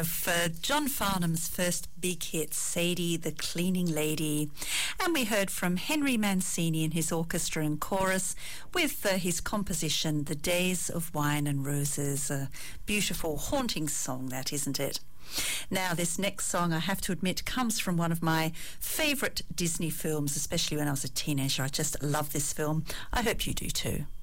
For John Farnham's first big hit, Sadie the Cleaning Lady. And we heard from Henry Mancini and his orchestra and chorus with his composition, The Days of Wine and Roses. A beautiful, haunting song, that, isn't it? Now, this next song, I have to admit, comes from one of my favourite Disney films, especially when I was a teenager. I just love this film. I hope you do too.